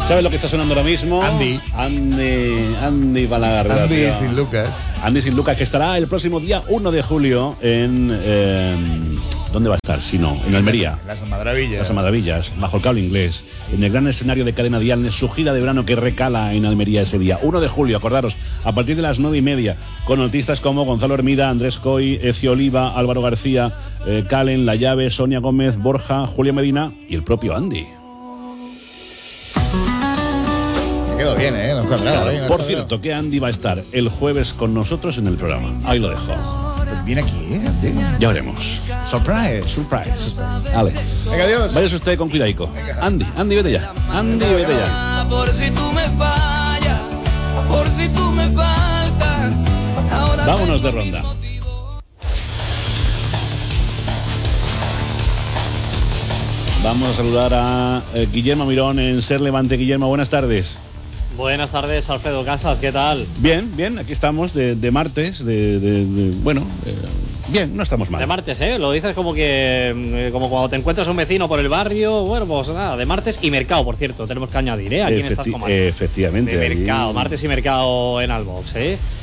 ¿Sabes lo que está sonando ahora mismo? Andy para la redacción. Andy sin Lucas. Andy sin Lucas, que estará el próximo día 1 de julio en... ¿Dónde va a estar? Si no, en Almería. Las Maravillas. Las Maravillas, bajo el cable inglés. En el gran escenario de Cadena Dial, en su gira de verano que recala en Almería ese día. 1 de julio, acordaros, a partir de las 9:30, con artistas como Gonzalo Hermida, Andrés Coy, Ezio Oliva, Álvaro García, Calen, La Llave, Sonia Gómez, Borja, Julia Medina y el propio Andy. Me quedo bien, Nos cuadrado, claro, por cierto, que Andy va a estar el jueves con nosotros en el programa. Ahí lo dejo. Viene aquí, ¿Sí? Ya veremos. Surprise. Vale. Venga, adiós. Váyase usted con cuidaico. Andy, vete ya. Vete ya. Por si tú me fallas, por si tú me faltas. Vámonos de ronda. Vamos a saludar a Guillermo Mirón en Ser Levante. Guillermo, buenas tardes. Buenas tardes, Alfredo Casas, ¿qué tal? Bien, aquí estamos de martes, bien, no estamos mal. De martes, lo dices como cuando te encuentras un vecino por el barrio, bueno, pues nada, de martes y mercado, por cierto, tenemos que añadir, aquí en estas comarcas. Efectivamente. De mercado, martes y mercado en Albox,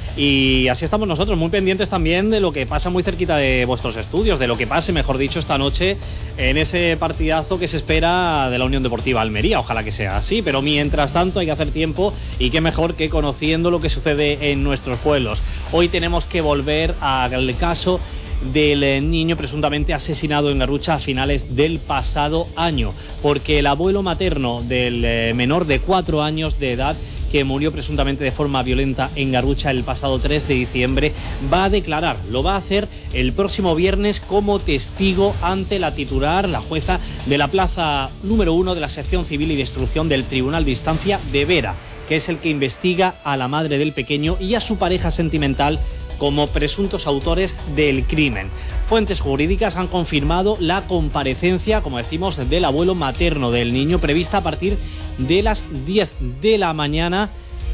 Y así estamos nosotros, muy pendientes también de lo que pasa muy cerquita de vuestros estudios, de lo que pase, mejor dicho, esta noche en ese partidazo que se espera de la Unión Deportiva Almería. Ojalá que sea así, pero mientras tanto hay que hacer tiempo y qué mejor que conociendo lo que sucede en nuestros pueblos. Hoy tenemos que volver al caso del niño presuntamente asesinado en Garrucha a finales del pasado año, porque el abuelo materno del menor de 4 años de edad que murió presuntamente de forma violenta en Garrucha el pasado 3 de diciembre, va a declarar, lo va a hacer el próximo viernes como testigo ante la titular, la jueza de la plaza número 1 de la sección civil y de instrucción del Tribunal de Instancia de Vera, que es el que investiga a la madre del pequeño y a su pareja sentimental como presuntos autores del crimen. Fuentes jurídicas han confirmado la comparecencia, como decimos, del abuelo materno del niño, prevista a partir de las 10 de la mañana.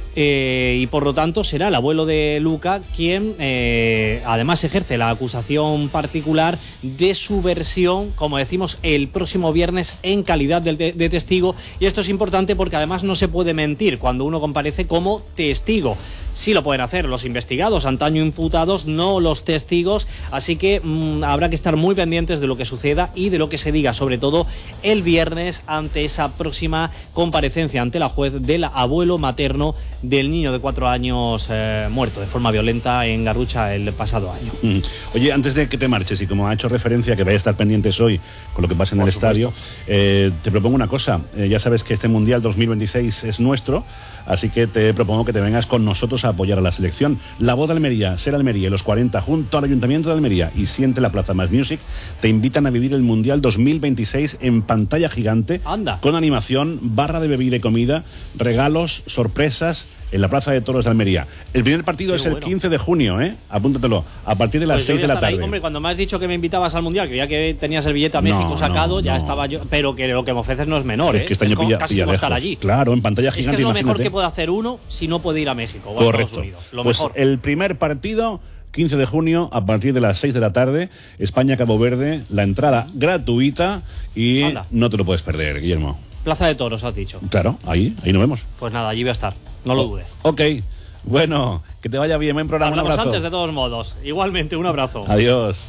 Y por lo tanto será el abuelo de Luca quien además ejerce la acusación particular de su versión, como decimos, el próximo viernes en calidad de testigo. Y esto es importante porque además no se puede mentir cuando uno comparece como testigo. Sí lo pueden hacer los investigados, antaño imputados, no los testigos, así que habrá que estar muy pendientes de lo que suceda y de lo que se diga, sobre todo el viernes, ante esa próxima comparecencia ante la juez del abuelo materno del niño de 4 años muerto de forma violenta en Garrucha el pasado año. Oye, antes de que te marches, y como ha hecho referencia que vaya a estar pendientes hoy con lo que pasa en el estadio, te propongo una cosa. Ya sabes que este Mundial 2026 es nuestro, así que te propongo que te vengas con nosotros a apoyar a la selección. La Voz de Almería, Ser Almería y los 40 junto al Ayuntamiento de Almería y Siente la Plaza Más Music te invitan a vivir el Mundial 2026 en pantalla gigante. Anda. Con animación, barra de bebida y comida, regalos, sorpresas en la Plaza de Toros de Almería. El primer partido es el 15 de junio, apúntatelo, a partir de las 6 de la tarde. Ahí, hombre, cuando me has dicho que me invitabas al Mundial, que ya que tenías el billete a México sacado, ya estaba yo, pero que lo que me ofreces no es menor, es que este año pilla como estar allí. Claro, en pantalla gigante. Es que es lo imagínate. mejor que puede hacer uno si no puede ir a México o a Correcto. Estados Unidos. Lo pues mejor. El primer partido, 15 de junio, a partir de las 6 de la tarde, España-Cabo Verde, la entrada gratuita y no te lo puedes perder, Guillermo. Plaza de Toros, has dicho. Claro, ahí nos vemos. Pues nada, allí voy a estar, no lo dudes. Ok, bueno, que te vaya bien, buen programa. Hablamos un abrazo. antes de todos modos. Igualmente, un abrazo. Adiós.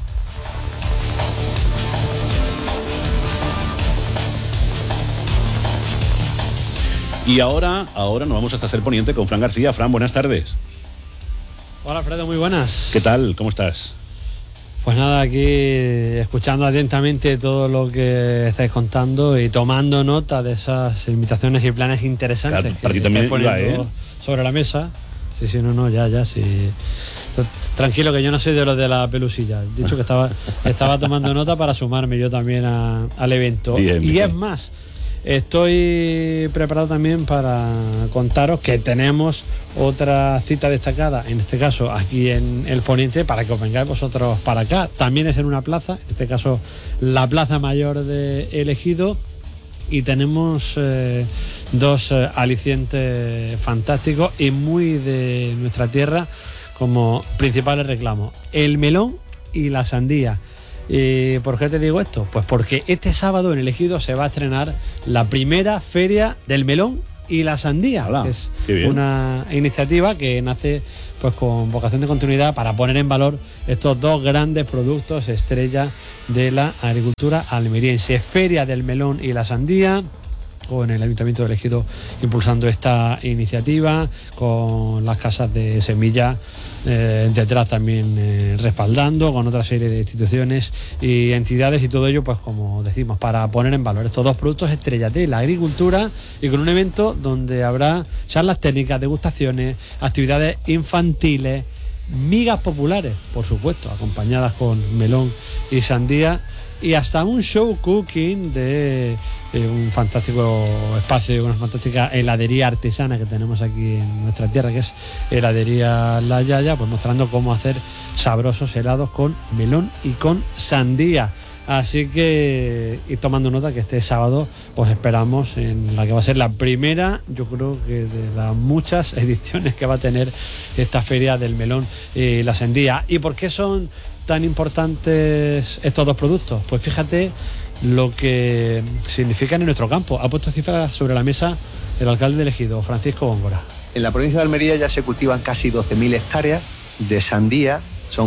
Y ahora nos vamos hasta Ser Poniente con Fran García. Fran, buenas tardes. Hola Alfredo, muy buenas. ¿Qué tal? ¿Cómo estás? Pues nada, aquí escuchando atentamente todo lo que estáis contando y tomando nota de esas invitaciones y planes interesantes. Claro, para ti también iba, sobre la mesa. Sí, ya, sí. Tranquilo, que yo no soy de los de la pelusilla. He dicho que estaba tomando nota para sumarme yo también al evento. Bien. Es más, estoy preparado también para contaros que tenemos otra cita destacada, en este caso aquí en el Poniente, para que os vengáis vosotros para acá. También es en una plaza, en este caso la Plaza Mayor de El Ejido, y tenemos dos alicientes fantásticos y muy de nuestra tierra como principales reclamos: el melón y la sandía. ¿Y por qué te digo esto? Pues porque este sábado en El Ejido se va a estrenar la primera feria del melón y la sandía. Hola, que es qué bien. una iniciativa que nace pues con vocación de continuidad para poner en valor estos dos grandes productos estrella de la agricultura almeriense. Feria del melón y la sandía, con el Ayuntamiento de Ejido impulsando esta iniciativa, con las casas de semilla detrás también respaldando, con otra serie de instituciones y entidades, y todo ello, pues como decimos, para poner en valor estos dos productos estrellas de la agricultura, y con un evento donde habrá charlas técnicas, degustaciones, actividades infantiles, migas populares, por supuesto, acompañadas con melón y sandía, y hasta un show cooking de un fantástico espacio, una fantástica heladería artesana que tenemos aquí en nuestra tierra, que es Heladería La Yaya, pues mostrando cómo hacer sabrosos helados con melón y con sandía. Así que, y tomando nota que este sábado os esperamos en la que va a ser la primera, yo creo que de las muchas ediciones que va a tener esta feria del melón y la sandía. ¿Y por qué son tan importantes estos dos productos? Pues fíjate lo que significan en nuestro campo. Ha puesto cifras sobre la mesa el alcalde de Ejido, Francisco Góngora. En la provincia de Almería ya se cultivan casi 12.000 hectáreas de sandía, son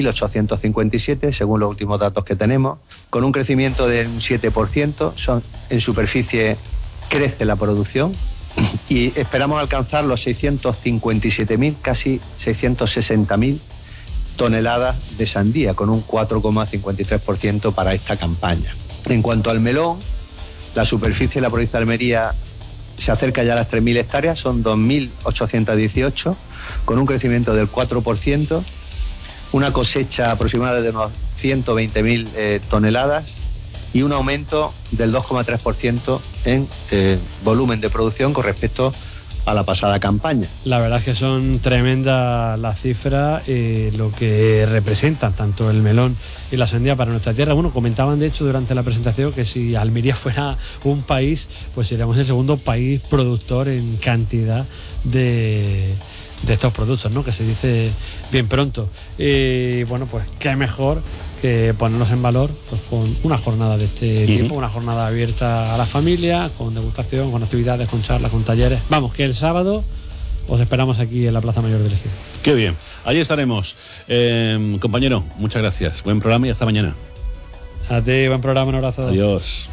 11.857 según los últimos datos que tenemos, con un crecimiento de un 7%, en superficie crece la producción y esperamos alcanzar los 657.000, casi 660.000 toneladas de sandía, con un 4,53% para esta campaña. En cuanto al melón, la superficie de la provincia de Almería se acerca ya a las 3.000 hectáreas, son 2.818, con un crecimiento del 4%, una cosecha aproximada de unos 120.000 toneladas y un aumento del 2,3% en volumen de producción con respecto a la pasada campaña. La verdad es que son tremendas las cifras, lo que representan tanto el melón y la sandía para nuestra tierra. Bueno, comentaban de hecho durante la presentación que si Almería fuera un país, pues seríamos el segundo país productor en cantidad de estos productos, ¿no? Que se dice bien pronto. Y bueno, pues qué mejor que ponernos en valor pues con una jornada de este tipo, una jornada abierta a la familia, con degustación, con actividades, con charlas, con talleres. Vamos, que el sábado os esperamos aquí en la Plaza Mayor del Ejido. Qué bien, allí estaremos. Compañero, muchas gracias. Buen programa y hasta mañana. A ti, buen programa, un abrazo. Adiós.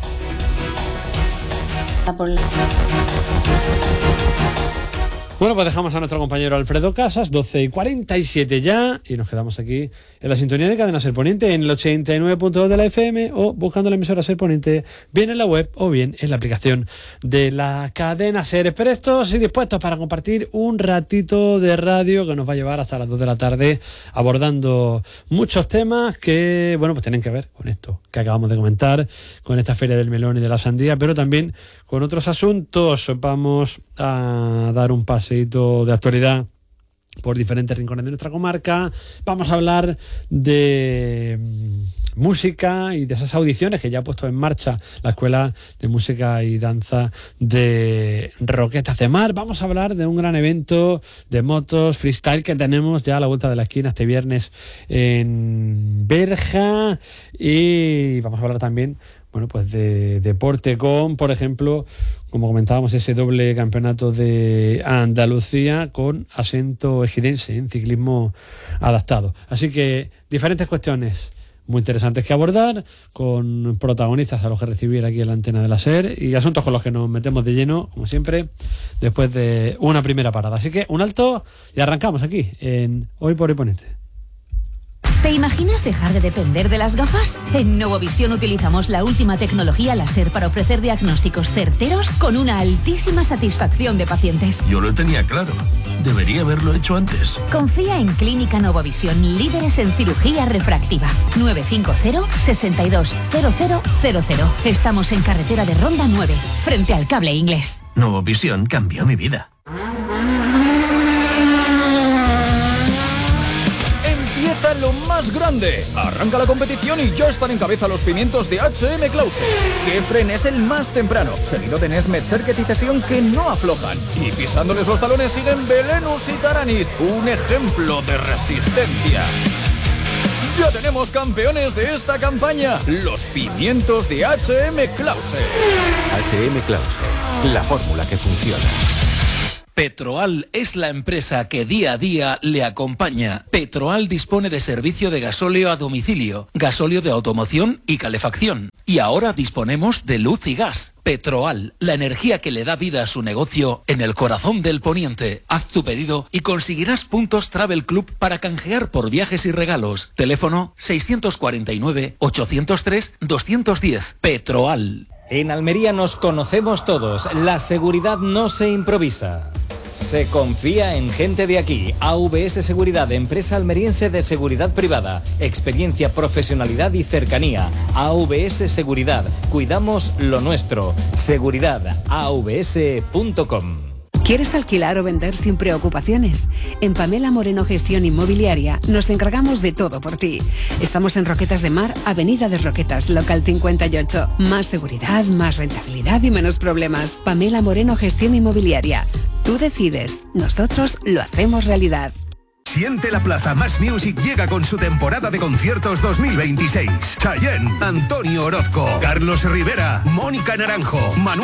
Bueno, pues dejamos a nuestro compañero Alfredo Casas, 12:47 ya, y nos quedamos aquí en la sintonía de Cadena Ser Poniente, en el 89.2 de la FM, o buscando la emisora Ser Poniente, bien en la web o bien en la aplicación de la Cadena Ser. Prestos y dispuestos para compartir un ratito de radio que nos va a llevar hasta las 2 de la tarde, abordando muchos temas que, bueno, pues tienen que ver con esto que acabamos de comentar, con esta Feria del Melón y de la Sandía, pero también con otros asuntos. Vamos a dar un paseíto de actualidad por diferentes rincones de nuestra comarca. Vamos a hablar de música y de esas audiciones que ya ha puesto en marcha la Escuela de Música y Danza de Roquetas de Mar. Vamos a hablar de un gran evento de motos freestyle que tenemos ya a la vuelta de la esquina este viernes en Berja, y vamos a hablar también, bueno, pues de deporte con, por ejemplo, como comentábamos, ese doble campeonato de Andalucía con acento ejidense en ciclismo adaptado. Así que diferentes cuestiones muy interesantes que abordar, con protagonistas a los que recibir aquí en la antena de la SER, y asuntos con los que nos metemos de lleno, como siempre, después de una primera parada. Así que un alto y arrancamos aquí en Hoy por Hoy Poniente. ¿Te imaginas dejar de depender de las gafas? En Novovisión utilizamos la última tecnología láser para ofrecer diagnósticos certeros con una altísima satisfacción de pacientes. Yo lo tenía claro. Debería haberlo hecho antes. Confía en Clínica Novovisión, líderes en cirugía refractiva. 950-620000. Estamos en carretera de Ronda 9, frente al Cable Inglés. Novovisión cambió mi vida. Lo más grande. Arranca la competición y ya están en cabeza los pimientos de H.M. Clause. Kefren es el más temprano, seguido de Nesmet, Serket y Cesión, que no aflojan. Y pisándoles los talones siguen Belenus y Taranis, un ejemplo de resistencia. Ya tenemos campeones de esta campaña, los pimientos de H.M. Clause. H.M. Clause, la fórmula que funciona. Petroal es la empresa que día a día le acompaña. Petroal dispone de servicio de gasóleo a domicilio, gasóleo de automoción y calefacción. Y ahora disponemos de luz y gas. Petroal, la energía que le da vida a su negocio en el corazón del poniente. Haz tu pedido y conseguirás puntos Travel Club para canjear por viajes y regalos. Teléfono 649-803-210. Petroal. En Almería nos conocemos todos. La seguridad no se improvisa. Se confía en gente de aquí. AVS Seguridad, empresa almeriense de seguridad privada. Experiencia, profesionalidad y cercanía. AVS Seguridad. Cuidamos lo nuestro. Seguridad. avs.com. ¿Quieres alquilar o vender sin preocupaciones? En Pamela Moreno Gestión Inmobiliaria nos encargamos de todo por ti. Estamos en Roquetas de Mar, Avenida de Roquetas, local 58. Más seguridad, más rentabilidad y menos problemas. Pamela Moreno Gestión Inmobiliaria. Tú decides, nosotros lo hacemos realidad. Siente la Plaza Más Music llega con su temporada de conciertos 2026. Chayanne, Antonio Orozco, Carlos Rivera, Mónica Naranjo, Manuel